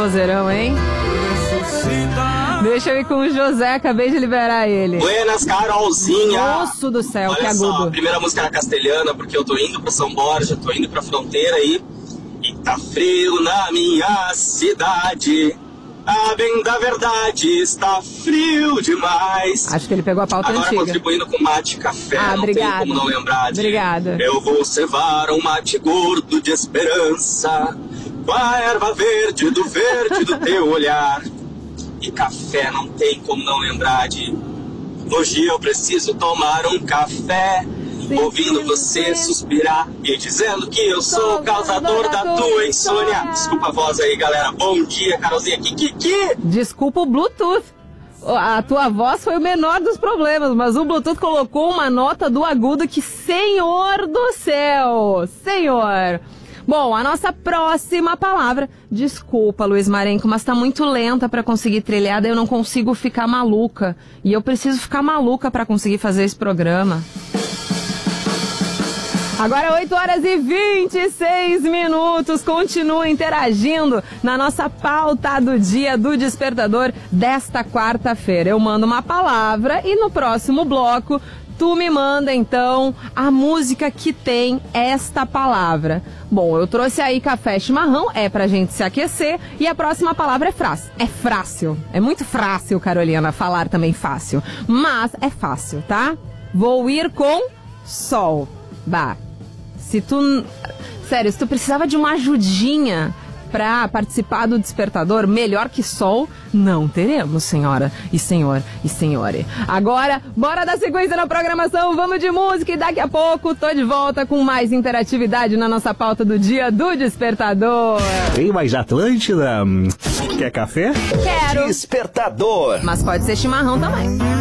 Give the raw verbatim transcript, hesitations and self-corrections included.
vozeirão, hein? Deixa eu ir com o José, acabei de liberar ele. Buenas, Carolzinha. Nossa do céu, olha que agudo. Só, a primeira música era castelhana, porque eu tô indo pra São Borja, tô indo pra fronteira aí. E tá frio na minha cidade. A bem da verdade, está frio demais. Acho que ele pegou a pauta Agora antiga. Contribuindo com mate e café, ah, não obrigado. tem como não lembrar de... Obrigada. Eu vou cevar um mate gordo de esperança, com a erva verde do verde do teu olhar. E café, não tem como não lembrar de... Hoje eu preciso tomar um café, sim, ouvindo você suspirar e dizendo que eu sou o causador da tua insônia. Desculpa a voz aí, galera. Bom dia, Carolzinha. Kikiki. Desculpa o Bluetooth. A tua voz foi o menor dos problemas, mas o Bluetooth colocou uma nota do agudo que, senhor do céu, senhor... Bom, a nossa próxima palavra, desculpa, Luiz Marenco, mas tá muito lenta pra conseguir trilhar, daí eu não consigo ficar maluca. E eu preciso ficar maluca pra conseguir fazer esse programa. Agora oito horas e vinte e seis minutos, continua interagindo na nossa pauta do dia do Despertador desta quarta-feira. Eu mando uma palavra e no próximo bloco tu me manda, então, a música que tem esta palavra. Bom, eu trouxe aí café e chimarrão, é pra gente se aquecer, e a próxima palavra é frácil. É frácil. É muito fácil, Carolina, falar também fácil. Mas é fácil, tá? Vou ir com sol. Bah, se tu... Sério, se tu precisava de uma ajudinha para participar do Despertador, melhor que sol, não teremos, senhora e senhor e senhore. Agora, bora dar sequência na programação, vamos de música e daqui a pouco tô de volta com mais interatividade na nossa pauta do dia do Despertador. Tem mais Atlântida? Quer café? Quero. Despertador. Mas pode ser chimarrão também.